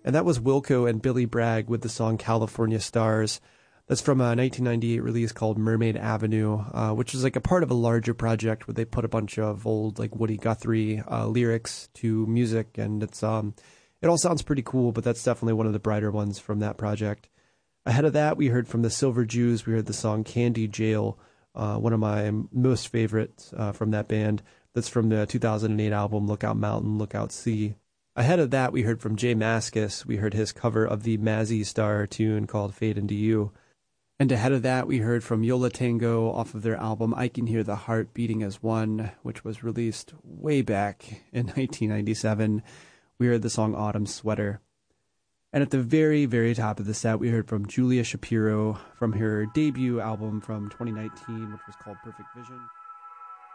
And that was Wilco and Billy Bragg with the song California Stars. That's from a 1998 release called Mermaid Avenue, which is like a part of a larger project where they put a bunch of old like Woody Guthrie lyrics to music, and it all sounds pretty cool, but that's definitely one of the brighter ones from that project. Ahead of that, we heard from the Silver Jews. We heard the song Candy Jail, one of my most favorites from that band. That's from the 2008 album Lookout Mountain, Lookout Sea. Ahead of that, we heard from Jay Mascis. We heard his cover of the Mazzy Star tune called Fade Into You. And ahead of that, we heard from Yo La Tengo off of their album I Can Hear the Heart Beating as One, which was released way back in 1997. We heard the song Autumn Sweater. And at the very, very top of the set, we heard from Julia Shapiro from her debut album from 2019, which was called Perfect Vision.